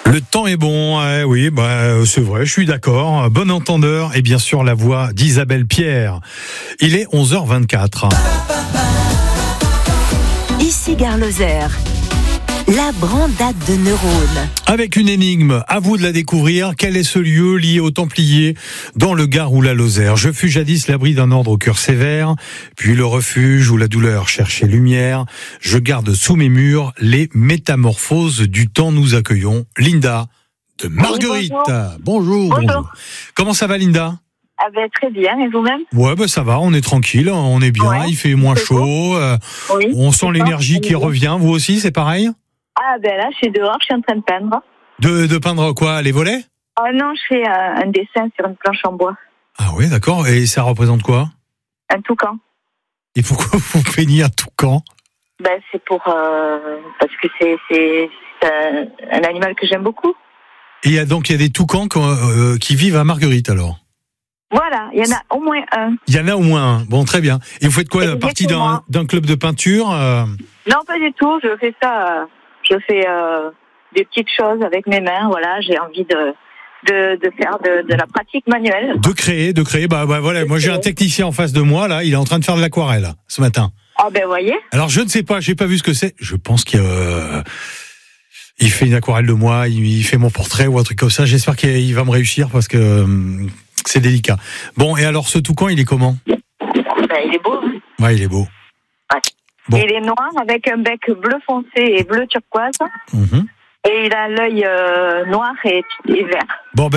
Le temps est bon, oui, c'est vrai, je suis d'accord. Bon entendeur et bien sûr la voix d'Isabelle Pierre. Il est 11h24. Ici Gare Lozère, la brandade de neurones. Avec une énigme, à vous de la découvrir. Quel est ce lieu lié aux Templiers dans le Gard ou la Lozère? Je fus jadis l'abri d'un ordre au cœur sévère, puis le refuge où la douleur cherchait lumière. Je garde sous mes murs les métamorphoses du temps. Nous accueillons Linda de Marguerite. Oui, Bonjour. Comment ça va, Linda? Ah ben, très bien, et vous-même? Ouais, ça va, on est tranquille, on est bien, Ouais, il fait moins c'est chaud, Oui. on sent l'énergie qui Oui. revient. Vous aussi, c'est pareil? Ah ben là, je suis dehors, je suis en train de peindre. De peindre quoi? Les volets? Ah non, je fais un dessin sur une planche en bois. Ah oui, d'accord. Et ça représente quoi? Un toucan. Et pourquoi vous peignez un toucan? Ben c'est pour... parce que c'est un animal que j'aime beaucoup. Et il y a des toucans qui vivent à Marguerite, alors? Voilà, il y en a au moins un. Il y en a au moins un. Bon, très bien. Et vous faites quoi? Et Partie exactement. d'un club de peinture? Non, pas du tout, je fais ça... je fais des petites choses avec mes mains, voilà, j'ai envie de faire de la pratique manuelle. De créer. Voilà. Moi, j'ai un technicien en face de moi, là. Il est en train de faire de l'aquarelle, ce matin. Ah ben voyez. Alors, je ne sais pas, j'ai pas vu ce que c'est. Je pense qu'il il fait une aquarelle de moi, il fait mon portrait ou un truc comme ça. J'espère qu'il va me réussir parce que c'est délicat. Bon, et alors, ce toucan, il est comment? Ben, il est beau. Hein. Ouais, il est beau. Ouais. Bon. Il est noir avec un bec bleu foncé et bleu turquoise. Mhm. Et il a l'œil noir et vert. Bon,